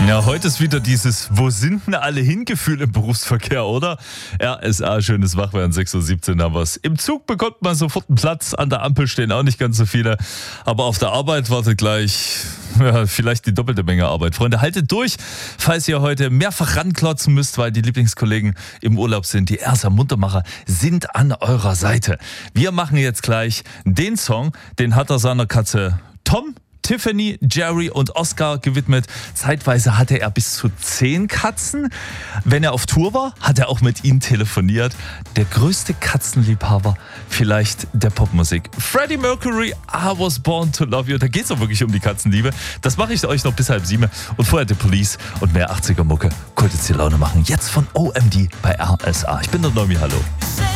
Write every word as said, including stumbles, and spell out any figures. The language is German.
Ja, heute ist wieder dieses Wo sind denn alle hingefühlt im Berufsverkehr, oder? R S A, schönes Wachwerden, sechs Uhr siebzehn haben wir's. Im Zug bekommt man sofort einen Platz, an der Ampel stehen auch nicht ganz so viele. Aber auf der Arbeit wartet gleich ja, vielleicht die doppelte Menge Arbeit. Freunde, haltet durch, falls ihr heute mehrfach ranklotzen müsst, weil die Lieblingskollegen im Urlaub sind. Die Ersa Muntermacher sind an eurer Seite. Wir machen jetzt gleich den Song, den hat er seiner Katze Tom, Tiffany, Jerry und Oscar gewidmet. Zeitweise hatte er bis zu zehn Katzen. Wenn er auf Tour war, hat er auch mit ihnen telefoniert. Der größte Katzenliebhaber vielleicht der Popmusik. Freddie Mercury, I Was Born to Love You. Da geht es auch wirklich um die Katzenliebe. Das mache ich euch noch bis halb sieben. Und vorher The Police und mehr achtziger Mucke. Könnt jetzt die Laune machen. Jetzt von O M D bei R S A. Ich bin der Nomi, hallo.